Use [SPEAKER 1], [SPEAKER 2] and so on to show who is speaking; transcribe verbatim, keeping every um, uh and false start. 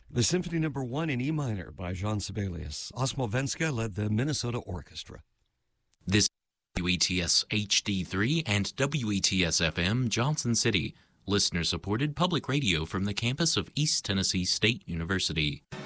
[SPEAKER 1] The Symphony Number One in E minor by Jean Sibelius. Osmo Venska led the Minnesota Orchestra.
[SPEAKER 2] This is W E T S H D three and W E T S F M Johnson City, listener-supported public radio from the campus of East Tennessee State University.